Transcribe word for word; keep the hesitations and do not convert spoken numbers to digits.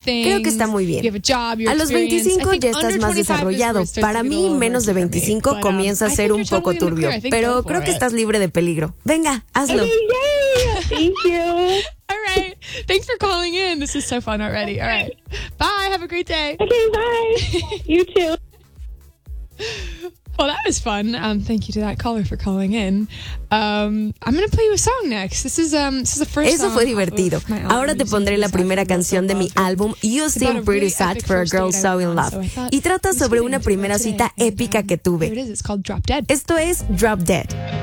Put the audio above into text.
Creo que está muy bien. A los veinticinco ya estás más desarrollado. Para mí, menos de veinticinco comienza a ser un poco turbio, pero creo que estás libre de peligro. Venga, hazlo. Thank you. All right. Thanks for calling in. This is so fun already. All right. Bye. Have a great day. Okay, bye. You too. Well, that was fun. Um, thank you to that caller for calling in. Um, I'm going to play you a song next. This is um, this is the first Eso song fue divertido. off my album, Ahora te pondré la primera canción de mi álbum You Seem Pretty Sad for a Girl So in Love. Y trata sobre una primera cita épica que Here it tuve. is. It's called Drop Dead. Esto es Drop Dead.